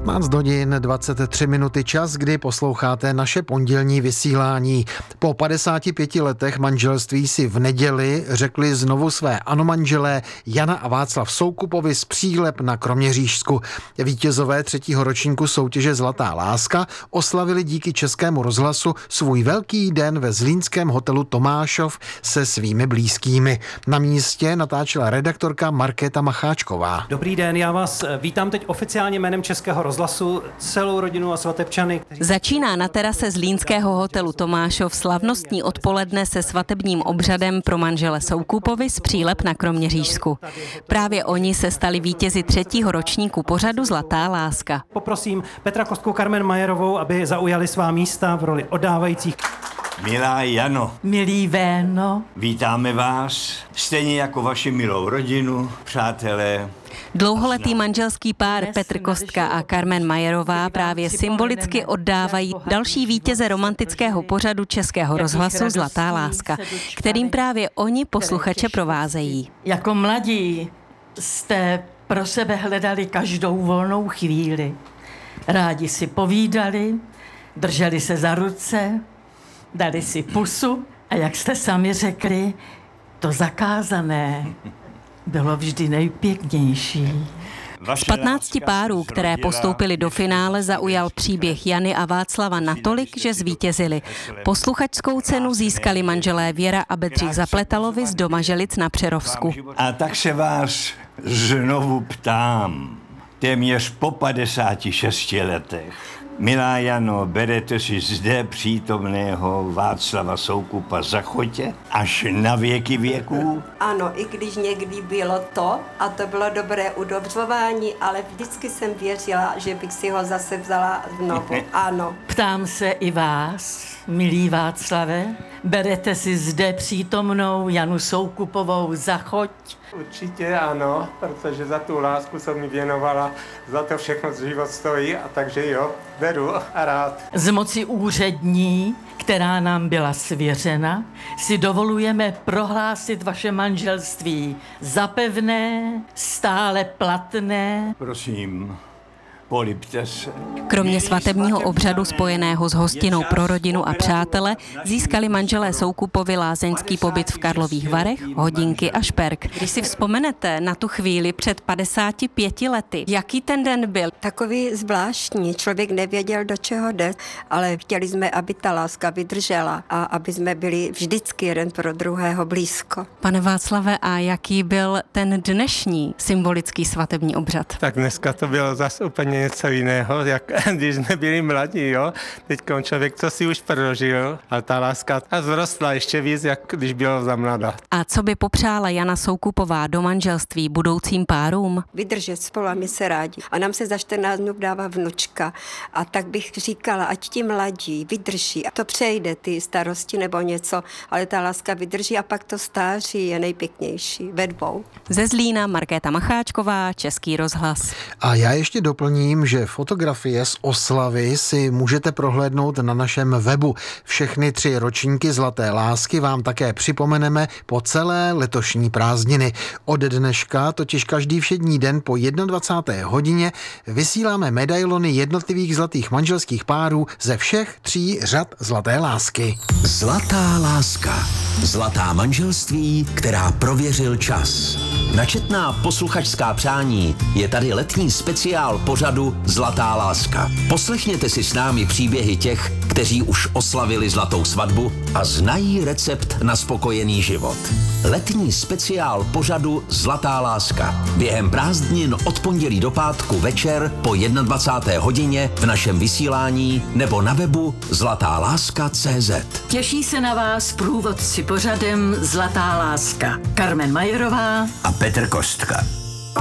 15 hodin 23 minuty, čas, kdy posloucháte naše pondělní vysílání. Po 55 letech manželství si v neděli řekli znovu své anomanželé Jana a Václav Soukupovi z Příleb na Kroměřížsku. Vítězové 3. ročníku soutěže Zlatá láska oslavili díky Českému rozhlasu svůj velký den ve zlínském hotelu Tomášov se svými blízkými. Na místě natáčela redaktorka Markéta Macháčková. Dobrý den, já vás vítám teď oficiálně jménem Českého rozhlasu, celou rodinu a svatebčany. Začíná na terase zlínského hotelu Tomášov slavnostní odpoledne se svatebním obřadem pro manžele Soukupovi z Příleb na Kroměřížsku. Právě oni se stali vítězi 3. ročníku pořadu Zlatá láska. Poprosím Petra Kostku, Carmen Majerovou, aby zaujali svá místa v roli oddávajících. Milá Jano, milý Véno, vítáme vás, stejně jako vaši milou rodinu, přátelé. Dlouholetý manželský pár Petr Kostka a Carmen Majerová právě symbolicky oddávají další vítěze romantického pořadu Českého rozhlasu Zlatá láska, kterým právě oni posluchače provázejí. Jako mladí jste pro sebe hledali každou volnou chvíli. Rádi si povídali, drželi se za ruce, dali si pusu a jak jste sami řekli, to zakázané bylo vždy nejpěknější. Z 15 párů, které postoupili do finále, zaujal příběh Jany a Václava natolik, že zvítězili. Posluchačskou cenu získali manželé Věra a Bedřich Zapletalovi z Domaželic na Přerovsku. A tak se vás znovu ptám, téměř po 56 letech. Milá Jano, berete si zde přítomného Václava Soukupa za chotě až na věky věků? Ano, i když někdy bylo to, a to bylo dobré udobřování, ale vždycky jsem věřila, že bych si ho zase vzala znovu. Ano. Ptám se i vás, milý Václave, berete si zde přítomnou Janu Soukupovou za choť? Určitě ano, protože za tu lásku jsem mi věnovala, za to všechno život stojí, a takže jo, beru a rád. Z moci úřední, která nám byla svěřena, si dovolujeme prohlásit vaše manželství za pevné, stále platné. Prosím, polibte se. Kromě svatebního obřadu spojeného s hostinou pro rodinu a přátele získali manželé Soukupovi lázeňský pobyt v Karlových Varech, hodinky a šperk. Když si vzpomenete na tu chvíli před 55 lety, jaký ten den byl? Takový zvláštní, člověk nevěděl, do čeho jde, ale chtěli jsme, aby ta láska vydržela a aby jsme byli vždycky jeden pro druhého blízko. Pane Václave, a jaký byl ten dnešní symbolický svatební obřad? Tak dneska to bylo zase úplně něco jiného, jak když jsme byli mladí, jo. Teď člověk to si už prožil, ale ta láska zrostla ještě víc, jak když bylo za mladá. A co by popřála Jana Soukupová do manželství budoucím párům? Vydržet spolu a my se rádi. A nám se za 14 dnů dává vnučka. A tak bych říkala, ať ti mladí vydrží. A to přejde, ty starosti nebo něco, ale ta láska vydrží a pak to stáří je nejpěknější ve dvou. Ze Zlína Markéta Macháčková, Český rozhlas. A já ještě doplním, že fotografie z oslavy si můžete prohlédnout na našem webu. Všechny 3 ročníky Zlaté lásky vám také připomeneme po celé letošní prázdniny. Od dneška, totiž každý všední den po 21. hodině, vysíláme medailony jednotlivých zlatých manželských párů ze všech 3 řad Zlaté lásky. Zlatá láska. Zlatá manželství, která prověřil čas. Na četná posluchačská přání je tady letní speciál pořadu Zlatá láska. Poslechněte si s námi příběhy těch, kteří už oslavili zlatou svatbu a znají recept na spokojený život. Letní speciál pořadu Zlatá láska. Během prázdnin od pondělí do pátku večer po 21. hodině v našem vysílání nebo na webu zlatáláska.cz. Těší se na vás průvodci pořadem Zlatá láska. Carmen Majerová a Petr Kostka.